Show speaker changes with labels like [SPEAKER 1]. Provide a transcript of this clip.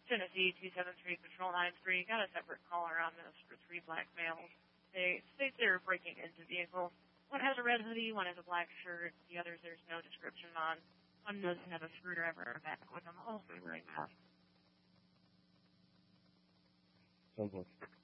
[SPEAKER 1] Tennessee 273 Patrol 93. Got a separate caller on this for 3 black males. They say they're breaking into vehicles. One has a red hoodie, one has a black shirt. The others there's no description on. One doesn't have a screwdriver back with them. Also wearing masks.
[SPEAKER 2] Sounds like